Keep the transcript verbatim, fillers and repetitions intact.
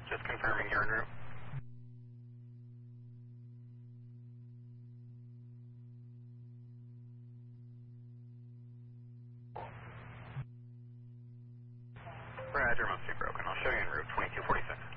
Just confirming you're en route. Roger, must be broken. I'll show you en route, twenty-two forty-six.